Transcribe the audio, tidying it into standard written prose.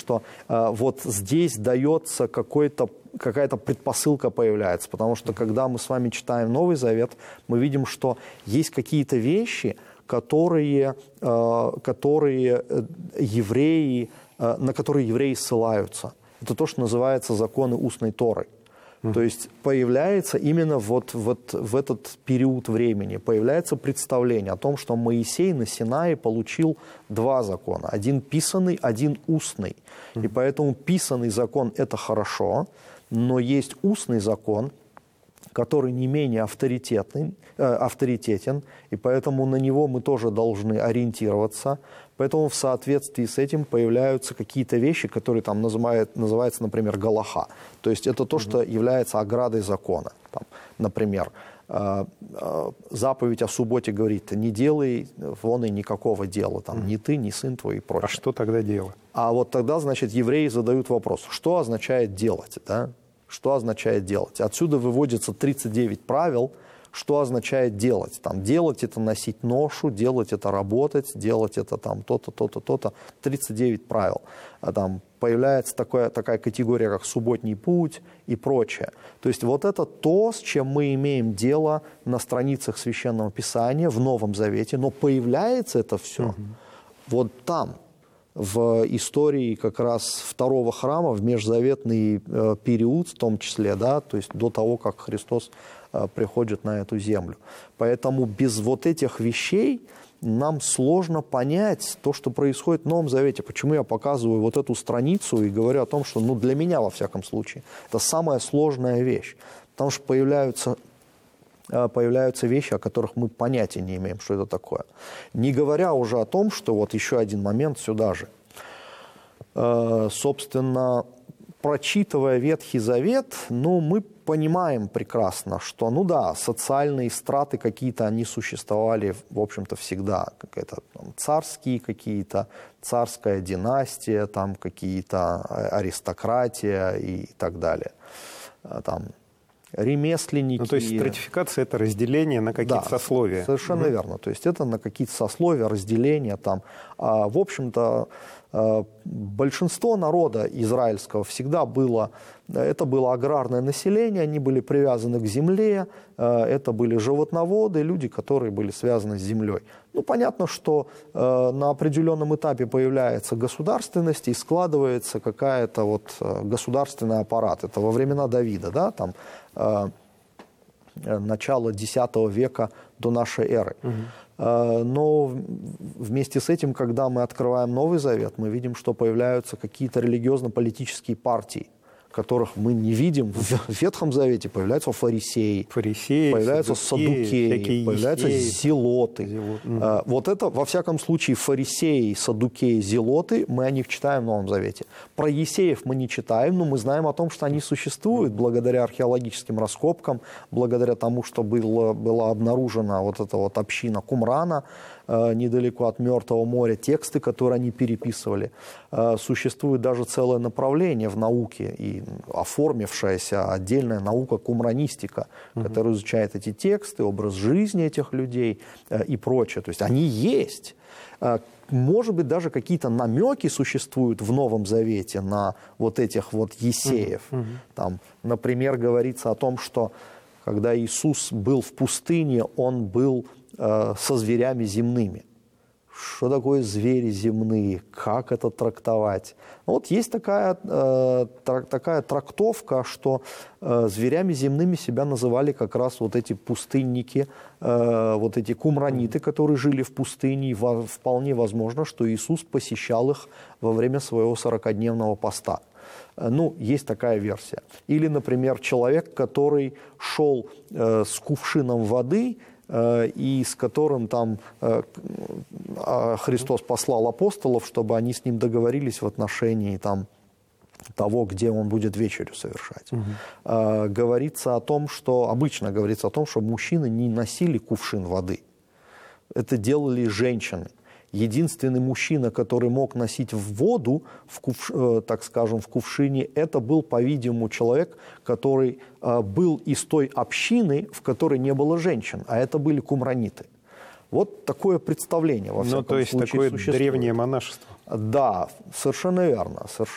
что вот здесь дается какая-то предпосылка появляется. Потому что когда мы с вами читаем Новый Завет, мы видим, что есть какие-то вещи, которые евреи, на которые евреи ссылаются. Это то, что называется законы устной Торы. То есть появляется именно вот в этот период времени, появляется представление о том, что Моисей на Синае получил два закона. Один писанный, один устный. И поэтому писанный закон – это хорошо, но есть устный закон, который не менее авторитетен, и поэтому на него мы тоже должны ориентироваться. Поэтому в соответствии с этим появляются какие-то вещи, которые там называются, например, галаха. То есть это то, что является оградой закона. Там, например, заповедь о субботе говорит: не делай вон и никакого дела, там, ни ты, ни сын твой и прочее. А что тогда делать? А вот тогда, значит, евреи задают вопрос: что означает делать, да? Что означает делать? Отсюда выводится 39 правил, что означает делать. Там, делать – это носить ношу, делать – это работать, делать – это там то-то, то-то, то-то. 39 правил. Там появляется такая категория, как субботний путь и прочее. То есть вот это то, с чем мы имеем дело на страницах Священного Писания в Новом Завете, но появляется это все вот там, в истории как раз второго храма, в межзаветный период в том числе, да, то есть до того, как Христос приходит на эту землю. Поэтому без вот этих вещей нам сложно понять то, что происходит в Новом Завете. Почему я показываю вот эту страницу и говорю о том, что, ну, для меня, во всяком случае, это самая сложная вещь. Потому что появляются вещи, о которых мы понятия не имеем, что это такое. Не говоря уже о том, что вот еще один момент сюда же. Собственно, прочитывая Ветхий Завет, ну, мы понимаем прекрасно, что, ну да, социальные страты какие-то, они существовали, в общем-то, всегда. Какие-то царские какие-то, царская династия, там какие-то аристократия и так далее. Там ремесленники. Ну, то есть стратификация – это разделение на какие-то сословия. Совершенно верно. То есть это на какие-то сословия, разделения там. В общем-то, большинство народа израильского всегда было аграрное население, они были привязаны к земле, это были животноводы, люди, которые были связаны с землей. Ну, понятно, что на определенном этапе появляется государственность и складывается какая-то вот государственный аппарат. Это во времена Давида, да, там начало X века до нашей эры. Но вместе с этим, когда мы открываем Новый Завет, мы видим, что появляются какие-то религиозно-политические партии, которых мы не видим в Ветхом Завете. Появляются фарисеи, появляются саддукеи, появляются зелоты. Вот это, во всяком случае, фарисеи, саддукеи, зелоты, мы о них читаем в Новом Завете. Про есеев мы не читаем, но мы знаем о том, что они существуют благодаря археологическим раскопкам, благодаря тому, что была обнаружена вот эта вот община Кумрана, недалеко от Мертвого моря, тексты, которые они переписывали. Существует даже целое направление в науке, и оформившаяся отдельная наука кумранистика, которая изучает эти тексты, образ жизни этих людей и прочее. То есть они есть. Может быть, даже какие-то намеки существуют в Новом Завете на вот этих вот есеев. Там, например, говорится о том, что когда Иисус был в пустыне, он был со зверями земными. Что такое звери земные? Как это трактовать? Вот есть такая трактовка, что зверями земными себя называли как раз вот эти пустынники, вот эти кумраниты, которые жили в пустыне. И вполне возможно, что Иисус посещал их во время своего 40-дневного поста. Ну, есть такая версия. Или, например, человек, который шел с кувшином воды, и с которым там Христос послал апостолов, чтобы они с ним договорились в отношении там, того, где он будет вечерю совершать. Говорится о том, что, обычно говорится о том, что мужчины не носили кувшин воды. Это делали женщины. Единственный мужчина, который мог носить воду, так скажем, в кувшине, это был, по-видимому, человек, который был из той общины, в которой не было женщин, а это были кумраниты. Вот такое представление, во всяком случае, то есть такое существует. Древнее монашество. Да, совершенно верно,